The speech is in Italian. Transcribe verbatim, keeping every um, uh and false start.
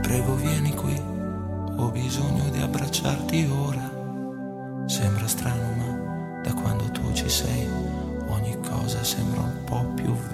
prego vieni qui, ho bisogno di abbracciarti ora. Sembra strano ma da quando tu ci sei ogni cosa sembra un po' più